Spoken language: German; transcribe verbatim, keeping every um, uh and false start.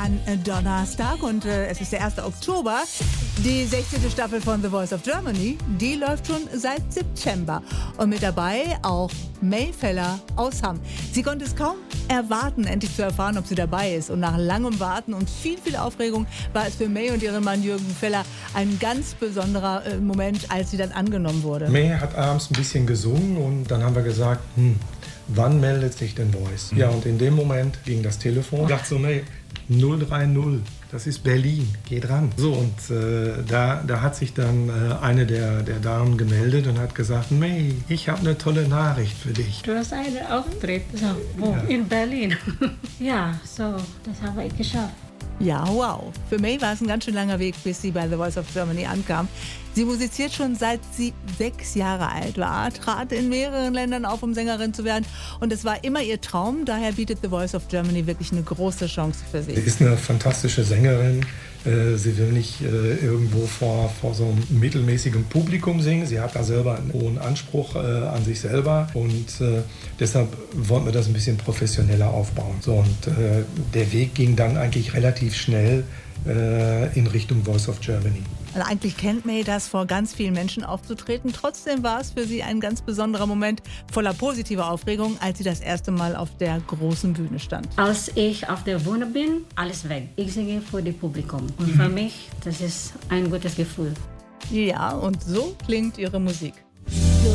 an Donnerstag und äh, es ist der erste Oktober. Die sechzehnte Staffel von The Voice of Germany, die läuft schon seit September. Und mit dabei auch May Feller aus Hamm. Sie konnte es kaum erwarten, endlich zu erfahren, ob sie dabei ist. Und nach langem Warten und viel, viel Aufregung war es für May und ihren Mann Jürgen Feller ein ganz besonderer äh, Moment, als sie dann angenommen wurde. May hat abends ein bisschen gesungen und dann haben wir gesagt, hm, wann meldet sich denn Voice? Ja, und in dem Moment ging das Telefon. Ich dachte so, May, null drei null, das ist Berlin, geh dran. So, und äh, da, da hat sich dann äh, eine der, der Damen gemeldet und hat gesagt, May, ich habe eine tolle Nachricht für dich. Du hast einen Auftritt, so, wo? Ja. In Berlin. Ja, so, das habe ich geschafft. Ja, wow. Für May war es ein ganz schön langer Weg, bis sie bei The Voice of Germany ankam. Sie musiziert schon seit sie sechs Jahre alt war, trat in mehreren Ländern auf, um Sängerin zu werden. Und es war immer ihr Traum, daher bietet The Voice of Germany wirklich eine große Chance für sie. Sie ist eine fantastische Sängerin. Sie will nicht irgendwo vor, vor so einem mittelmäßigen Publikum singen. Sie hat da selber einen hohen Anspruch an sich selber. Und deshalb wollten wir das ein bisschen professioneller aufbauen. So, und der Weg ging dann eigentlich relativ schnell in Richtung Voice of Germany. Also eigentlich kennt May das, vor ganz vielen Menschen aufzutreten. Trotzdem war es für sie ein ganz besonderer Moment voller positiver Aufregung, als sie das erste Mal auf der großen Bühne stand. Als ich auf der Bühne bin, alles weg. Ich singe vor dem Publikum. Und für mich, das ist ein gutes Gefühl. Ja, und so klingt ihre Musik.